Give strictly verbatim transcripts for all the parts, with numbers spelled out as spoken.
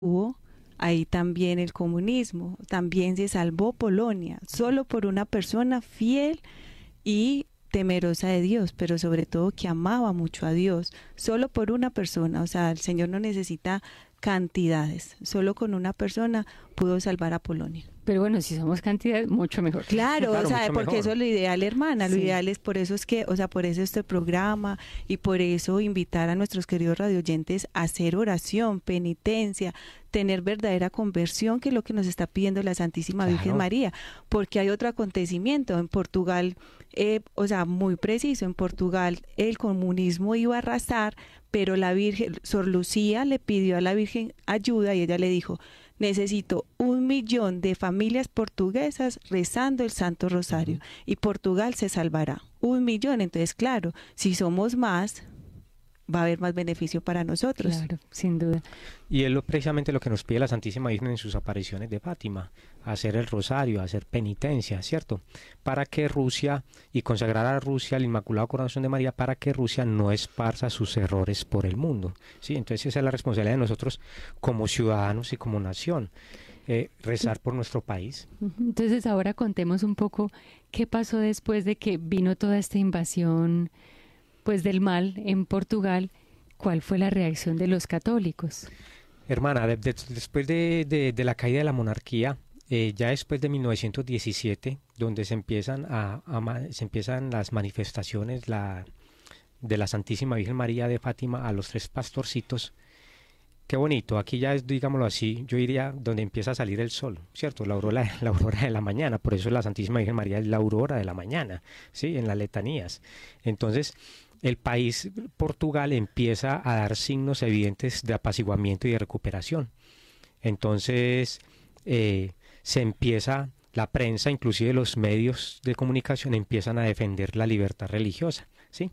hubo ahí también el comunismo, también se salvó Polonia, solo por una persona fiel y temerosa de Dios, pero sobre todo que amaba mucho a Dios, solo por una persona. O sea, el Señor no necesita cantidades, solo con una persona pudo salvar a Polonia. Pero bueno, si somos cantidad, mucho mejor. Claro, Claro, o sea, mucho porque mejor. eso es lo ideal, hermana, lo Sí. ideal es por eso es que, o sea, por eso este programa y por eso invitar a nuestros queridos radioyentes a hacer oración, penitencia, tener verdadera conversión, que es lo que nos está pidiendo la Santísima Claro. Virgen María, porque hay otro acontecimiento en Portugal, eh, o sea, muy preciso, en Portugal el comunismo iba a arrasar, pero la Virgen, Sor Lucía le pidió a la Virgen ayuda y ella le dijo, necesito un millón de familias portuguesas rezando el Santo Rosario Ujú. y Portugal se salvará. Un millón, entonces claro, si somos más, va a haber más beneficio para nosotros. Claro, sin duda. Y es lo, precisamente lo que nos pide la Santísima Virgen en sus apariciones de Fátima, hacer el rosario, hacer penitencia, ¿cierto? Para que Rusia, y consagrar a Rusia al Inmaculado Corazón de María, para que Rusia no esparza sus errores por el mundo, ¿sí? Entonces esa es la responsabilidad de nosotros como ciudadanos y como nación, eh, rezar por nuestro país. Ujú. Entonces ahora contemos un poco qué pasó después de que vino toda esta invasión pues del mal en Portugal. ¿Cuál fue la reacción de los católicos? Hermana, de- de- después de, de- de la caída de la monarquía, eh, ya después de mil novecientos diecisiete, donde se empiezan, a, a ma- se empiezan las manifestaciones la, de la Santísima Virgen María de Fátima a los tres pastorcitos, qué bonito, aquí ya es, digámoslo así, yo diría donde empieza a salir el sol, ¿cierto? La aurora, la aurora de la mañana, por eso la Santísima Virgen María es la aurora de la mañana, ¿sí? En las letanías. Entonces, el país, Portugal, empieza a dar signos evidentes de apaciguamiento y de recuperación. Entonces, eh, se empieza, la prensa, inclusive los medios de comunicación, empiezan a defender la libertad religiosa, ¿sí?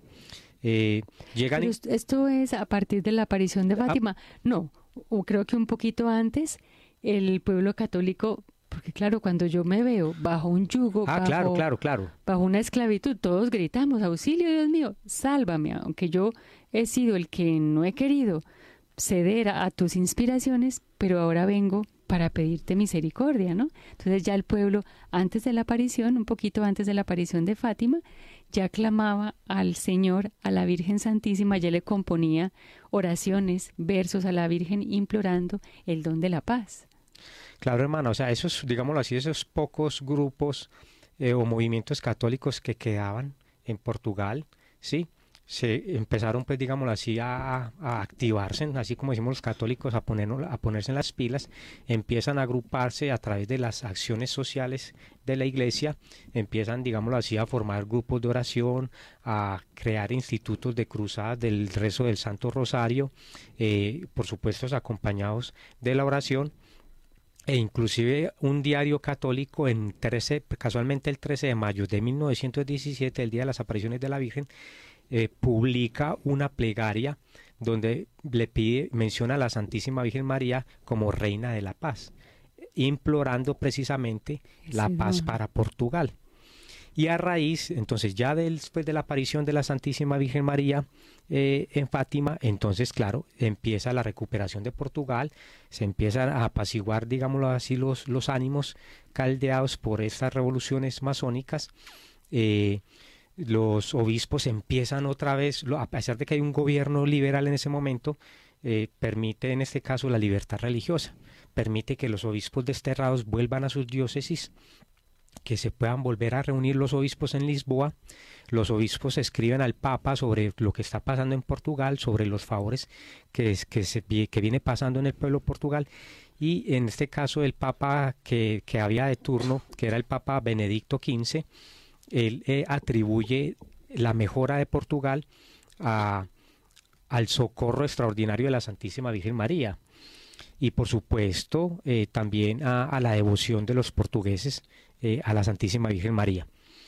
Eh, llegan Pero y- est- esto es a partir de la aparición de Ah. Fátima. No, o creo que un poquito antes el pueblo católico, porque claro, cuando yo me veo bajo un yugo, Ah, bajo, claro, claro, claro. bajo una esclavitud, todos gritamos, auxilio, Dios mío, sálvame, aunque yo he sido el que no he querido ceder a, a tus inspiraciones, pero ahora vengo para pedirte misericordia, ¿no? Entonces ya el pueblo, antes de la aparición, un poquito antes de la aparición de Fátima, ya clamaba al Señor, a la Virgen Santísima, ya le componía oraciones, versos a la Virgen implorando el don de la paz. Claro, hermano, o sea, esos, digámoslo así, esos pocos grupos eh, o movimientos católicos que quedaban en Portugal, ¿sí? Se empezaron, pues, digámoslo así, a, a activarse, así como decimos los católicos, a, ponernos, a ponerse en las pilas, empiezan a agruparse a través de las acciones sociales de la iglesia, empiezan, digámoslo así, a formar grupos de oración, a crear institutos de cruzadas del rezo del Santo Rosario, eh, por supuesto acompañados de la oración, e inclusive un diario católico en trece, casualmente el trece de mayo de mil novecientos diecisiete, el día de las apariciones de la Virgen, eh, publica una plegaria donde le pide, menciona a la Santísima Virgen María como Reina de la Paz, implorando precisamente la Sí, paz no. para Portugal. Y a raíz, entonces ya después de la aparición de la Santísima Virgen María eh, en Fátima, entonces claro, empieza la recuperación de Portugal, se empiezan a apaciguar, digámoslo así, los, los ánimos caldeados por estas revoluciones masónicas. eh, los obispos empiezan otra vez, lo- a pesar de que hay un gobierno liberal en ese momento, eh, permite en este caso la libertad religiosa, permite que los obispos desterrados vuelvan a sus diócesis, que se puedan volver a reunir los obispos en Lisboa. Los obispos escriben al Papa sobre lo que está pasando en Portugal, sobre los favores que, es- que, se, vi- que viene pasando en el pueblo de Portugal, y en este caso el Papa que, que había de turno, que era el Papa Benedicto quince, él eh, atribuye la mejora de Portugal a, al socorro extraordinario de la Santísima Virgen María, y por supuesto eh, también a, a la devoción de los portugueses eh, a la Santísima Virgen María.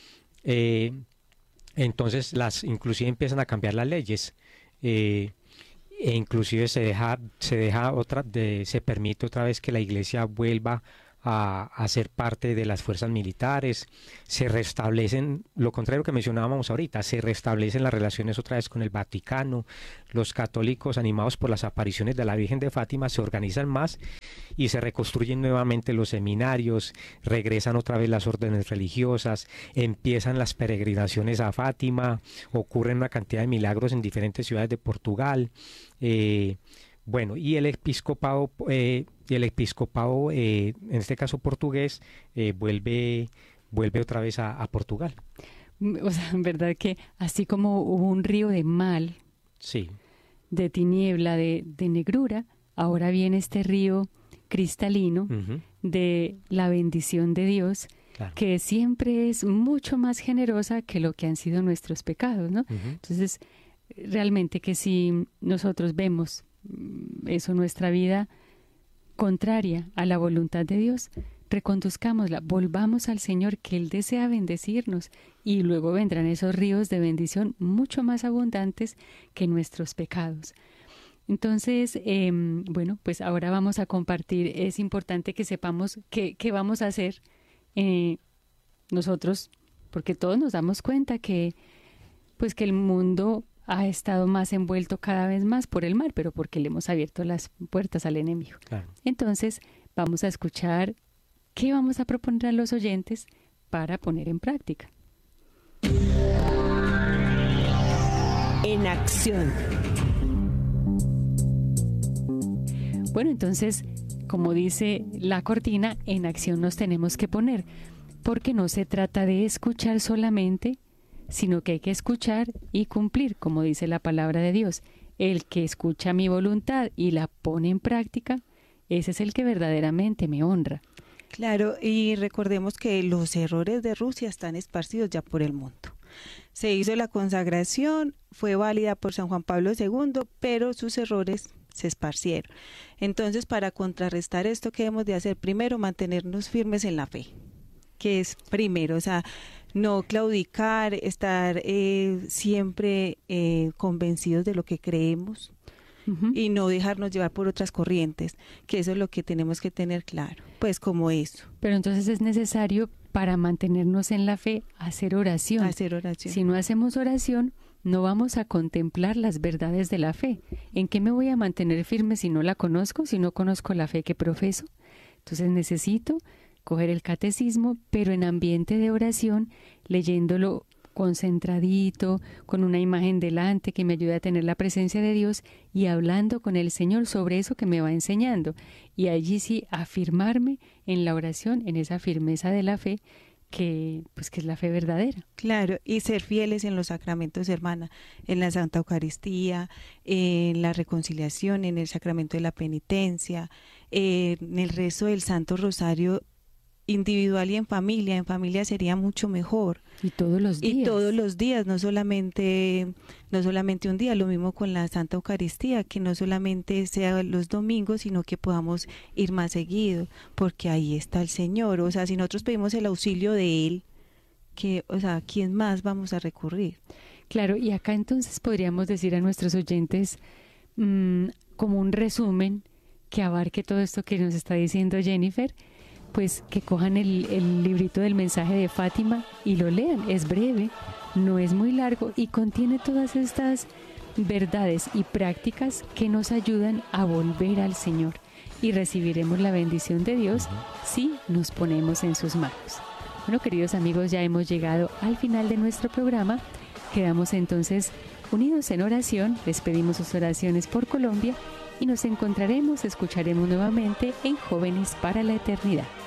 Eh, entonces las inclusive empiezan a cambiar las leyes, eh, e inclusive se deja se deja otra de, se permite otra vez que la iglesia vuelva a, a ser parte de las fuerzas militares, se restablecen, lo contrario que mencionábamos ahorita, se restablecen las relaciones otra vez con el Vaticano, los católicos animados por las apariciones de la Virgen de Fátima se organizan más y se reconstruyen nuevamente los seminarios, regresan otra vez las órdenes religiosas, empiezan las peregrinaciones a Fátima, ocurren una cantidad de milagros en diferentes ciudades de Portugal, eh, bueno, y el episcopado, eh, el episcopado eh, en este caso portugués, eh, vuelve, vuelve otra vez a, a Portugal. O sea, en verdad que así como hubo un río de mal, sí, de tiniebla, de, de negrura, ahora viene este río cristalino uh-huh. de la bendición de Dios, claro. que siempre es mucho más generosa que lo que han sido nuestros pecados, ¿no? Uh-huh. Entonces, realmente que si nosotros vemos eso en nuestra vida contraria a la voluntad de Dios, reconduzcámosla, volvamos al Señor, que Él desea bendecirnos, y luego vendrán esos ríos de bendición mucho más abundantes que nuestros pecados. Entonces, eh, bueno, pues ahora vamos a compartir. Es importante que sepamos qué, qué vamos a hacer eh, nosotros, porque todos nos damos cuenta que, pues que el mundo ha estado más envuelto cada vez más por el mal, pero porque le hemos abierto las puertas al enemigo. Claro. Entonces, vamos a escuchar qué vamos a proponer a los oyentes para poner en práctica. En acción. Bueno, entonces, como dice la cortina, en acción nos tenemos que poner, porque no se trata de escuchar solamente, sino que hay que escuchar y cumplir, como dice la palabra de Dios. El que escucha mi voluntad y la pone en práctica, ese es el que verdaderamente me honra. Claro, y recordemos que los errores de Rusia están esparcidos ya por el mundo. Se hizo la consagración, fue válida por San Juan Pablo segundo, pero sus errores se esparcieron. Entonces, para contrarrestar esto, ¿qué debemos de hacer? Primero, mantenernos firmes en la fe, que es primero, o sea, no claudicar, estar eh, siempre eh, convencidos de lo que creemos uh-huh. y no dejarnos llevar por otras corrientes, que eso es lo que tenemos que tener claro, pues como eso. Pero entonces es necesario, para mantenernos en la fe, hacer oración. Hacer oración. Si no hacemos oración, no vamos a contemplar las verdades de la fe. ¿En qué me voy a mantener firme si no la conozco, si no conozco la fe que profeso? Entonces necesito coger el catecismo, pero en ambiente de oración, leyéndolo concentradito, con una imagen delante que me ayude a tener la presencia de Dios y hablando con el Señor sobre eso que me va enseñando. Y allí sí afirmarme en la oración, en esa firmeza de la fe, que pues que es la fe verdadera. Claro, y ser fieles en los sacramentos, hermana, en la Santa Eucaristía, en la reconciliación, en el sacramento de la penitencia, en el rezo del Santo Rosario individual y en familia. En familia sería mucho mejor. Y todos los días. Y todos los días, no solamente, no solamente un día, lo mismo con la Santa Eucaristía, que no solamente sea los domingos, sino que podamos ir más seguido, porque ahí está el Señor. O sea, si nosotros pedimos el auxilio de Él, que, o sea, ¿a quién más vamos a recurrir? Claro, y acá entonces podríamos decir a nuestros oyentes mmm, como un resumen que abarque todo esto que nos está diciendo Jennifer, pues que cojan el, el librito del mensaje de Fátima y lo lean. Es breve, no es muy largo y contiene todas estas verdades y prácticas que nos ayudan a volver al Señor, y recibiremos la bendición de Dios si nos ponemos en sus manos. Bueno, queridos amigos, ya hemos llegado al final de nuestro programa. Quedamos entonces unidos en oración, les pedimos sus oraciones por Colombia y nos encontraremos, escucharemos nuevamente en Jóvenes para la Eternidad.